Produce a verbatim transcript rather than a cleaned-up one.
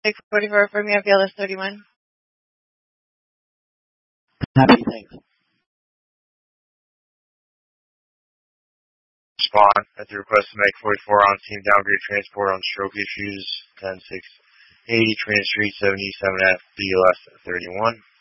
six forty-four for me at V L S thirty-one. Happy, thanks. Spawn, at the request of Meg forty-four on team downgrade transport on stroke issues ten six eighty Trinity Street seventy-seven at V L S thirty-one.